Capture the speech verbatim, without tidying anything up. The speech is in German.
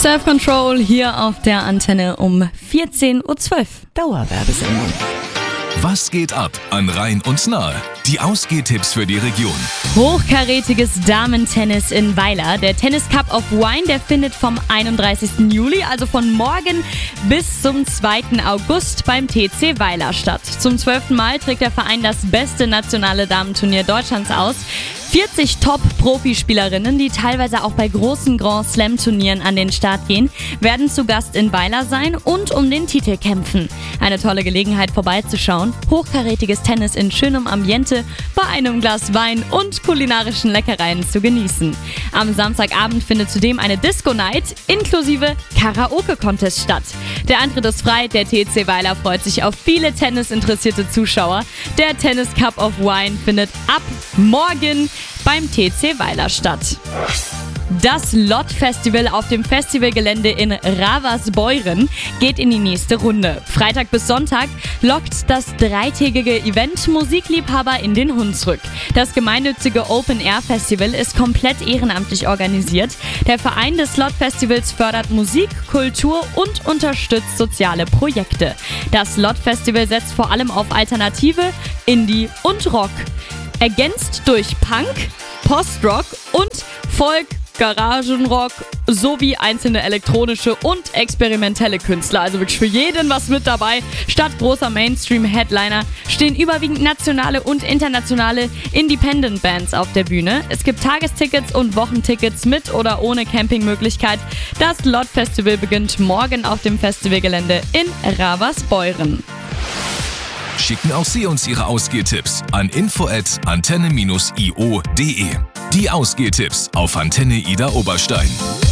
Self Control hier auf der Antenne um vierzehn Uhr zwölf. Dauerwerbesendung. Was geht ab an Rhein und Nahe? Die Ausgehtipps für die Region. Hochkarätiges Damentennis in Weiler. Der Tennis Cup of Wine, der findet vom einunddreißigsten Juli, also von morgen bis zum zweiten August beim T C Weiler statt. Zum zwölften Mal trägt der Verein das beste nationale Damenturnier Deutschlands aus. vierzig Top-Profispielerinnen, die teilweise auch bei großen Grand Slam-Turnieren an den Start gehen, werden zu Gast in Weiler sein und um den Titel kämpfen. Eine tolle Gelegenheit vorbeizuschauen. Hochkarätiges Tennis in schönem Ambiente, bei einem Glas Wein und kulinarischen Leckereien zu genießen. Am Samstagabend findet zudem eine Disco-Night inklusive Karaoke-Contest statt. Der Eintritt ist frei, der T C Weiler freut sich auf viele tennisinteressierte Zuschauer. Der Tennis Cup of Wine findet ab morgen beim T C Weiler statt. Das Lott-Festival auf dem Festivalgelände in Ravensbeuren geht in die nächste Runde. Freitag bis Sonntag lockt das dreitägige Event Musikliebhaber in den Hunsrück. Das gemeinnützige Open-Air-Festival ist komplett ehrenamtlich organisiert. Der Verein des Lott-Festivals fördert Musik, Kultur und unterstützt soziale Projekte. Das Lott-Festival setzt vor allem auf Alternative, Indie und Rock. Ergänzt durch Punk, Postrock und Folk, Garagenrock sowie einzelne elektronische und experimentelle Künstler. Also wirklich für jeden was mit dabei. Statt großer Mainstream-Headliner stehen überwiegend nationale und internationale Independent-Bands auf der Bühne. Es gibt Tagestickets und Wochentickets mit oder ohne Campingmöglichkeit. Das Lott-Festival beginnt morgen auf dem Festivalgelände in Ravensbeuren. Schicken auch Sie uns Ihre Ausgehtipps an info at antenne dash i o punkt de. Die Ausgehtipps auf Antenne Ida Oberstein.